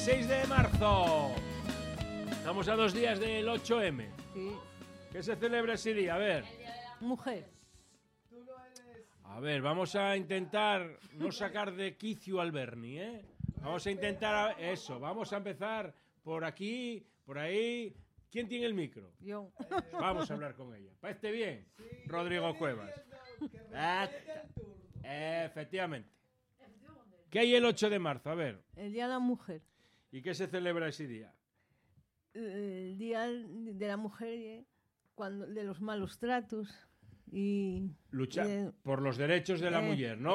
6 de marzo. Estamos a 2 días del 8M. Sí. ¿Qué se celebra ese día? A ver. Mujer. A ver, vamos a intentar no sacar de quicio al Berni, ¿eh? Vamos a intentar eso. Vamos a empezar por aquí, por ahí. ¿Quién tiene el micro? Yo. Vamos a hablar con ella. ¿Parece bien? Rodrigo Cuevas. Efectivamente. ¿Qué hay el 8 de marzo? A ver. El Día de la Mujer. ¿Y qué se celebra ese día? El Día de la Mujer, de los malos tratos y... Luchar por los derechos de la mujer, ¿no?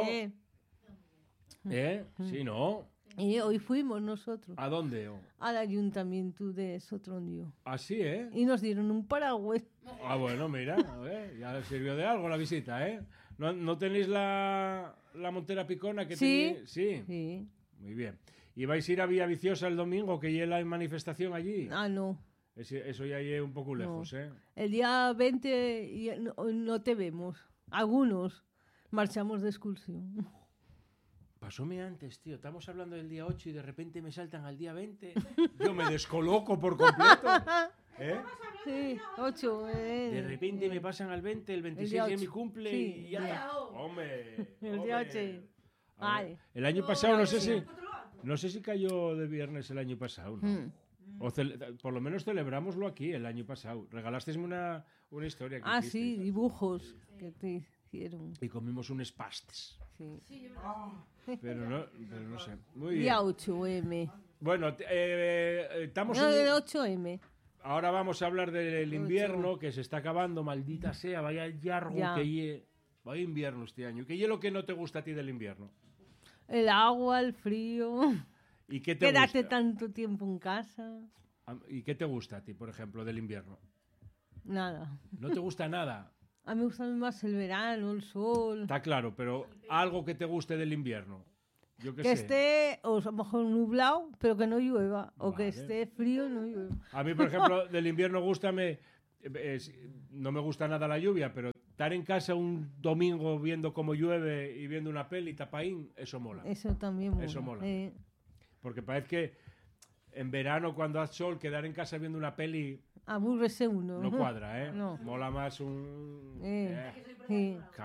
Sí, ¿no? Y hoy fuimos nosotros ¿A dónde? al ayuntamiento de Sotrondio. Ah, sí, ¿eh? Y nos dieron un paraguas. Ah, bueno, mira, a ver, ya sirvió de algo la visita, ¿eh? ¿No tenéis la montera picona que Sí. tenéis? Sí. Sí. Muy bien. ¿Y vais a ir a Villaviciosa el domingo, que ya hay manifestación allí? Ah, no. Eso ya es un poco lejos, No. ¿eh? El día 20 no te vemos. Algunos marchamos de excursión. Pasóme antes, tío. Estamos hablando del día 8 y de repente me saltan al día 20. Yo me descoloco por completo. ¿Eh? Sí, 8. De repente me pasan al 20, el 26 El día es mi 8. cumple Sí, y ya está. ¡Hombre! El día 8. A ver, Vale. el año pasado no sé si cayó de viernes el año pasado, ¿no? O por lo menos celebrámoslo aquí el año pasado. Regalasteis una historia que hicisteis, Sí, ¿sabes? dibujos que te hicieron. Y comimos unos pastes. Sí. Pero no sé. Muy bien. Día 8M. Bueno, estamos No, el 8M. Ahora vamos a hablar del invierno que se está acabando, maldita sea, vaya yargo Ya. vaya invierno este año. ¿Qué es lo que no te gusta a ti del invierno? El agua, el frío. ¿Y qué te Quédate gusta? tanto tiempo en casa. ¿Y qué te gusta a ti, por ejemplo, del invierno? Nada. ¿No te gusta nada? A mí me gusta más el verano, el sol. Está claro, pero algo que te guste del invierno. Yo qué Que sé. esté, o a lo mejor nublado, pero que no llueva. O que Vale. esté frío y no llueva. A mí, por ejemplo, del invierno no me gusta nada la lluvia, pero estar en casa un domingo viendo cómo llueve y viendo una peli, tapaín, eso mola. Eso también mola. Eso mola. Porque parece que en verano, cuando hace sol, quedar en casa viendo una peli Aburrese uno. no cuadra, ¿eh? No. Mola más un... Sí.